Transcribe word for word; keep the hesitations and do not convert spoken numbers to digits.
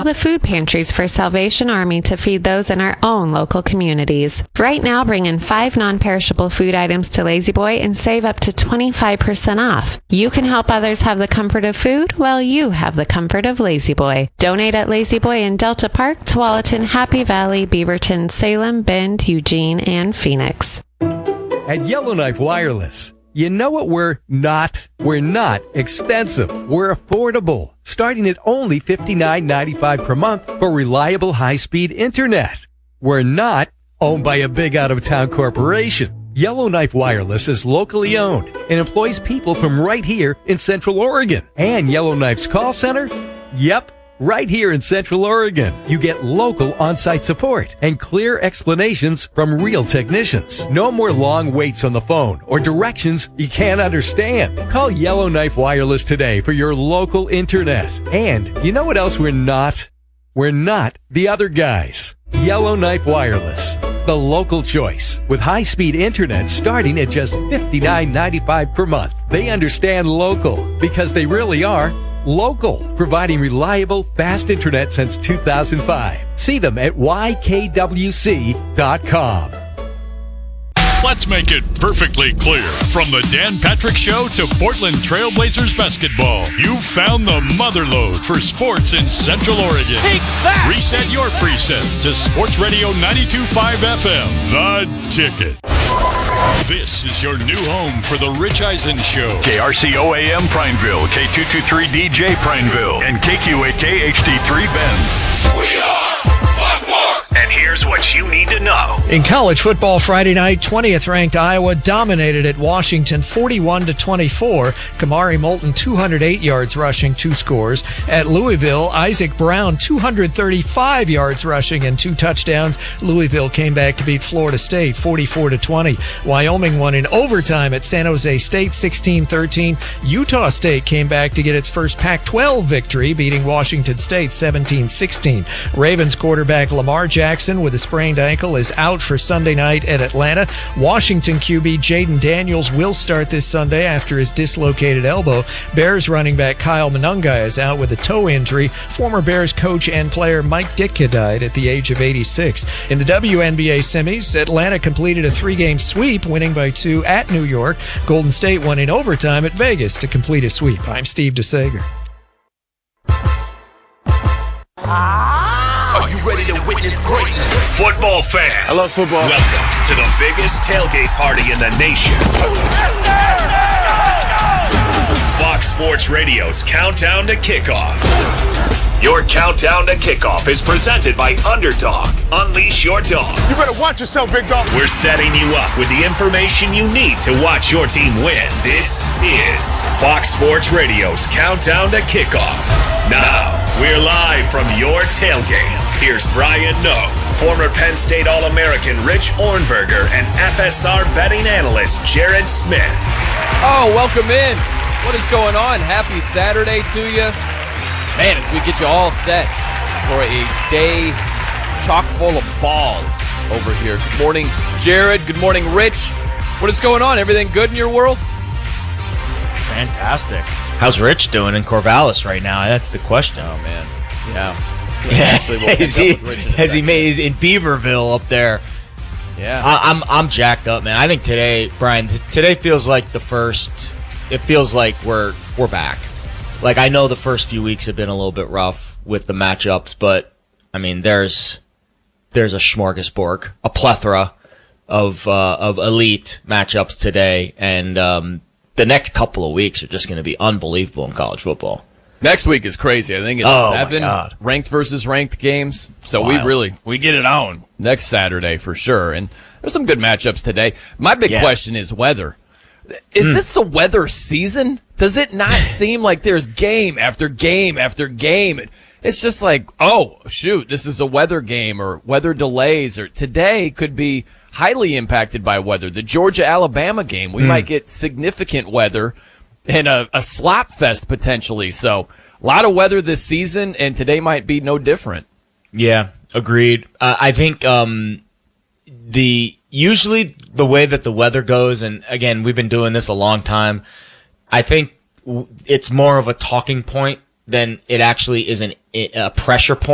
the food pantries for Salvation Army to feed those in our own local communities. Right now, bring in five non-perishable food items to Lazy Boy and save up to twenty-five percent off. You can help others have the comfort of food while you have the comfort of Lazy Boy. Donate at Lazy Boy in Delta Park, Tualatin, Happy Valley, Beaverton, Salem, Bend, Eugene, and Phoenix. At Yellowknife Wireless, you know what we're not? We're not expensive. We're affordable, starting at only fifty-nine ninety-five per month for reliable high-speed internet. We're not owned by a big out-of-town corporation. Yellowknife Wireless is locally owned and employs people from right here in Central Oregon. And Yellowknife's call center? Yep. Right here in Central Oregon, you get local on-site support and clear explanations from real technicians. No more long waits on the phone or directions you can't understand. Call Yellowknife Wireless today for your local internet. And you know what else we're not? We're not the other guys. Yellowknife Wireless, the local choice, with high-speed internet starting at just fifty-nine ninety-five per month. They understand local because they really are local, providing reliable, fast internet since two thousand five. See them at Y K W C dot com. Let's make it perfectly clear. From the Dan Patrick Show to Portland Trailblazers basketball, you found the motherlode for sports in Central Oregon. Take that! Reset your preset to Sports Radio ninety-two point five F M, The Ticket. This is your new home for the Rich Eisen Show. K R C O A M Prineville, K two twenty-three D J Prineville, and K Q A K H D three Bend. We are Fox Sports. And here's what you need to know. In college football Friday night, twentieth ranked Iowa dominated at Washington forty-one to twenty-four. Kamari Moulton two hundred eight yards rushing, two scores. At Louisville, Isaac Brown two hundred thirty-five yards rushing and two touchdowns. Louisville came back to beat Florida State forty-four to twenty. Wyoming won in overtime at San Jose State sixteen thirteen. Utah State came back to get its first Pac twelve victory, beating Washington State seventeen sixteen. Ravens quarterback Lamar Jackson with a sprained ankle is out for Sunday night at Atlanta. Washington Q B Jaden Daniels will start this Sunday after his dislocated elbow. Bears running back Kyle Monungai is out with a toe injury. Former Bears coach and player Mike Ditka died at the age of eighty-six. In the W N B A semis, Atlanta completed a three-game sweep, winning by two at New York. Golden State won in overtime at Vegas to complete a sweep. I'm Steve DeSager. Are you ready to witness greatness? Football fans. I love football. Welcome to the biggest tailgate party in the nation. Fox Sports Radio's Countdown to Kickoff. Your Countdown to Kickoff is presented by Underdog. Unleash your dog. You better watch yourself, big dog. We're setting you up with the information you need to watch your team win. This is Fox Sports Radio's Countdown to Kickoff. Now, we're live from your tailgate. Here's Brian Noe, former Penn State All-American Rich Ornberger, and F S R betting analyst Jared Smith. Oh, welcome in. What is going on? Happy Saturday to you. Man, as we get you all set for a day chock full of ball over here. Good morning, Jared. Good morning, Rich. What is going on? Everything good in your world? Fantastic. How's Rich doing in Corvallis right now? That's the question. Oh, man. Yeah. Yeah. Is he, has he made in Beaverville up there? Yeah. I, I'm I'm jacked up, man. I think today, Brian, t- today feels like the first. It feels like we're we're back. Like, I know the first few weeks have been a little bit rough with the matchups, but I mean, there's there's a smorgasbord, a plethora of uh, of elite matchups today, and um, the next couple of weeks are just going to be unbelievable in college football. Next week is crazy. I think it's oh seven ranked versus ranked games. So Wild. we really, we get it on next Saturday for sure. And there's some good matchups today. My big yeah. question is weather. Is mm. this the weather season? Does it not seem like there's game after game after game? It's just like, oh, shoot, this is a weather game or weather delays, or today could be highly impacted by weather. The Georgia-Alabama game, we mm. might get significant weather and a, a slop fest potentially. So a lot of weather this season, and today might be no different. Yeah, agreed. Uh, I think um, the usually the way that the weather goes, and again, we've been doing this a long time, I think it's more of a talking point than it actually is an, a pressure point.